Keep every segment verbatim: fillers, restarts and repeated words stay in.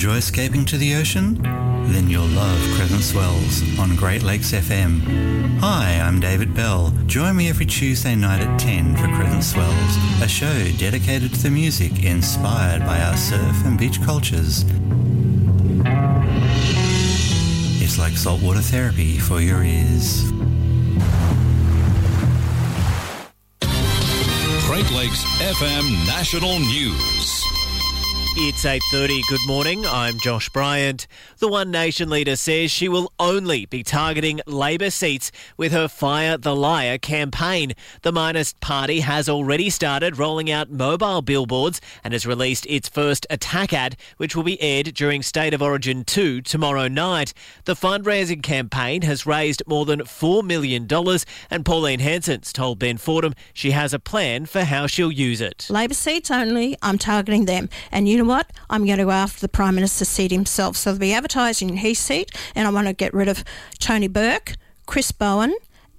enjoy escaping to the ocean? Then you'll love Crescent Swells on Great Lakes F M. Hi, I'm David Bell. Join me every Tuesday night at ten for Crescent Swells, a show dedicated to the music inspired by our surf and beach cultures. It's like saltwater therapy for your ears. Great Lakes F M National News. It's eight thirty. Good morning. I'm Josh Bryant. The One Nation leader says she will only be targeting Labor seats with her Fire the Liar campaign. The Minist Party has already started rolling out mobile billboards and has released its first attack ad, which will be aired during State of Origin two tomorrow night. The fundraising campaign has raised more than four million dollars, and Pauline Hanson's told Ben Fordham she has a plan for how she'll use it. Labor seats only, I'm targeting them. And you know what? I'm going to go after the Prime Minister's seat himself. So they'll be advertising in his seat, and I want to get rid of Tony Burke, Chris Bowen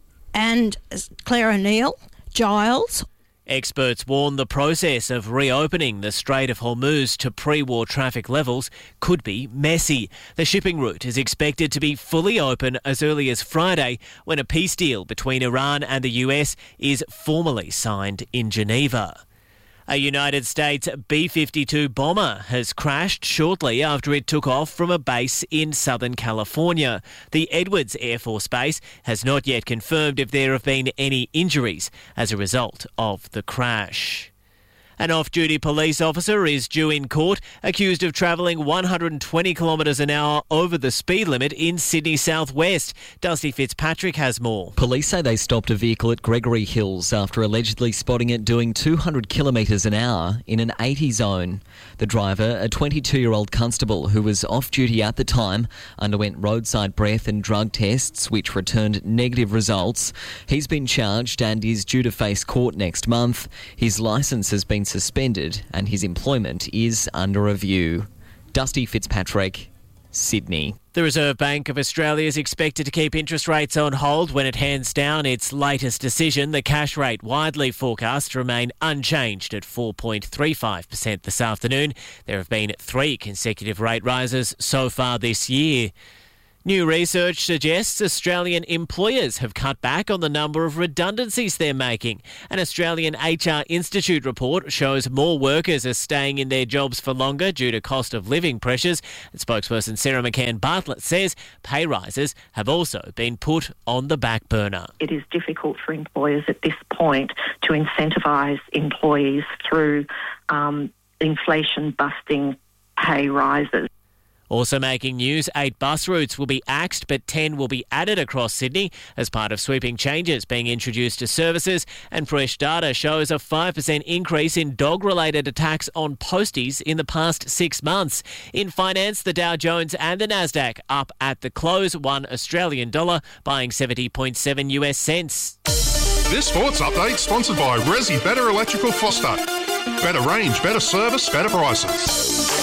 and Claire O'Neill, Giles. Experts warn the process of reopening the Strait of Hormuz to pre-war traffic levels could be messy. The shipping route is expected to be fully open as early as Friday, when a peace deal between Iran and the U S is formally signed in Geneva. A United States B fifty-two bomber has crashed shortly after it took off from a base in Southern California. The Edwards Air Force Base has not yet confirmed if there have been any injuries as a result of the crash. An off-duty police officer is due in court accused of travelling one hundred twenty kilometres an hour over the speed limit in Sydney southwest. Dusty Fitzpatrick has more. Police say they stopped a vehicle at Gregory Hills after allegedly spotting it doing two hundred kilometres an hour in an eighty zone. The driver, a twenty-two-year-old constable who was off-duty at the time, underwent roadside breath and drug tests which returned negative results. He's been charged and is due to face court next month. His licence has been suspended and his employment is under review. Dusty Fitzpatrick, Sydney. The Reserve Bank of Australia is expected to keep interest rates on hold when it hands down its latest decision. The cash rate widely forecast to remain unchanged at four point three five percent this afternoon. There have been three consecutive rate rises so far this year. New research suggests Australian employers have cut back on the number of redundancies they're making. An Australian H R Institute report shows more workers are staying in their jobs for longer due to cost of living pressures. And spokesperson Sarah McCann Bartlett says pay rises have also been put on the back burner. It is difficult for employers at this point to incentivise employees through um, inflation-busting pay rises. Also making news, eight bus routes will be axed, but ten will be added across Sydney as part of sweeping changes being introduced to services. And fresh data shows a five percent increase in dog-related attacks on posties in the past six months. In finance, the Dow Jones and the Nasdaq up at the close, one Australian dollar buying seventy point seven U S cents. This sports update sponsored by Resi Better Electrical Foster. Better range, better service, better prices.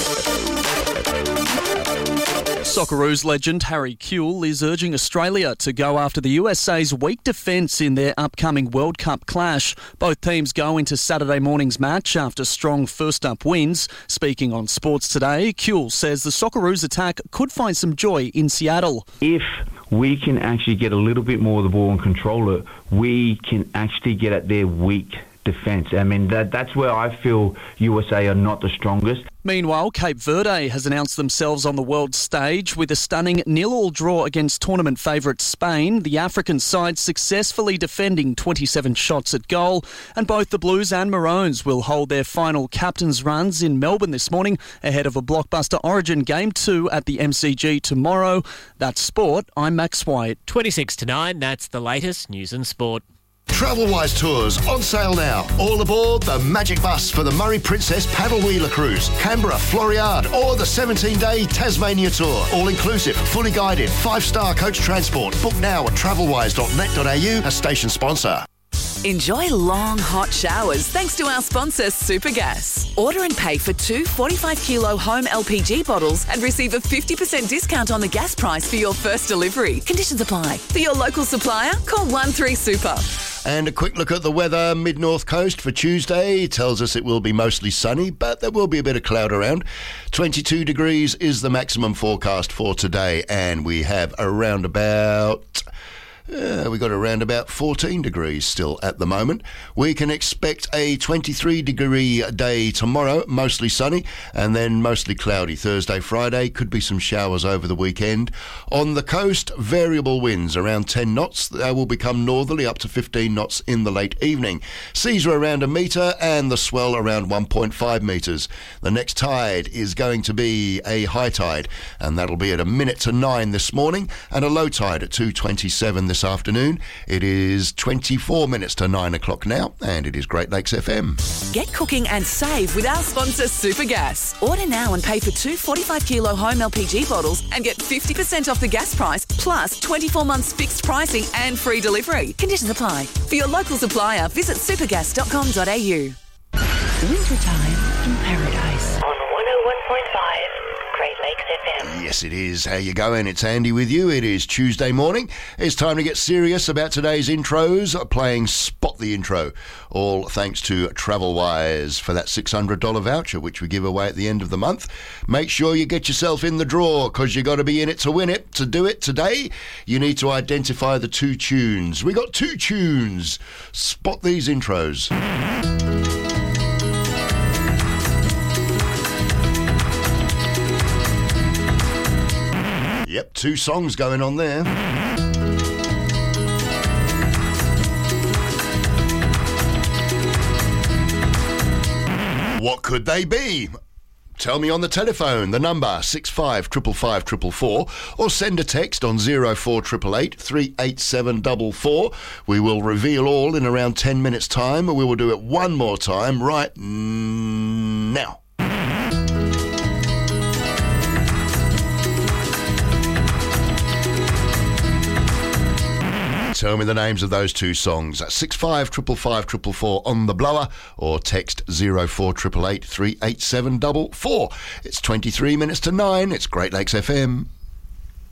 Socceroos legend Harry Kewell is urging Australia to go after the U S A's weak defence in their upcoming World Cup clash. Both teams go into Saturday morning's match after strong first-up wins. Speaking on Sports Today, Kewell says the Socceroos attack could find some joy in Seattle. If we can actually get a little bit more of the ball and control it, we can actually get at their weak defence. I mean, that that's where I feel U S A are not the strongest. Meanwhile, Cape Verde has announced themselves on the world stage with a stunning nil-all draw against tournament favourite Spain. The African side successfully defending twenty-seven shots at goal, and both the Blues and Maroons will hold their final captain's runs in Melbourne this morning ahead of a blockbuster Origin Game two at the M C G tomorrow. That's sport. I'm Max White. twenty-six to nine, that's the latest news and sport. Travelwise Tours on sale now. All aboard the Magic Bus for the Murray Princess Paddle Wheeler Cruise, Canberra, Floriade, or the seventeen-day Tasmania Tour. All inclusive, fully guided, five-star coach transport. Book now at travelwise dot net dot a u, a station sponsor. Enjoy long, hot showers thanks to our sponsor, Supergas. Order and pay for two forty-five kilo home L P G bottles and receive a fifty percent discount on the gas price for your first delivery. Conditions apply. For your local supplier, call one three super. And a quick look at the weather. Mid-North Coast for Tuesday tells us it will be mostly sunny, but there will be a bit of cloud around. twenty-two degrees is the maximum forecast for today, and we have around about... Uh, we got around about fourteen degrees still at the moment. We can expect a twenty-three degree day tomorrow, mostly sunny, and then mostly cloudy Thursday, Friday. Could be some showers over the weekend. On the coast, variable winds around ten knots. They will become northerly up to fifteen knots in the late evening. Seas are around a metre and the swell around one point five metres. The next tide is going to be a high tide, and that'll be at a minute to nine this morning, and a low tide at two twenty-seven this afternoon. It is twenty-four minutes to nine o'clock now, and it is Great Lakes F M. Get cooking and save with our sponsor Supergas. Order now and pay for two forty-five kilo home L P G bottles and get fifty percent off the gas price, plus twenty-four months fixed pricing and free delivery. Conditions apply. For your local supplier, visit supergas dot com dot a u. Wintertime in paradise on one oh one point five Great Lakes F M. Yes, it is. How you going? It's Andy with you. It is Tuesday morning. It's time to get serious about today's intros, playing Spot the Intro. All thanks to TravelWise for that six hundred dollars voucher, which we give away at the end of the month. Make sure you get yourself in the draw, because you got to be in it to win it. To do it today, you need to identify the two tunes. We got two tunes. Spot these intros. Yep, two songs going on there. What could they be? Tell me on the telephone, the number six five five five five four four, or send a text on zero four eight eight eight, three eight seven four four. We will reveal all in around ten minutes' time, and we will do it one more time right now. Tell me the names of those two songs. six five five five five four on the blower, or text zero four eight eight eight, three eight seven four four. It's twenty-three minutes to nine. It's Great Lakes F M.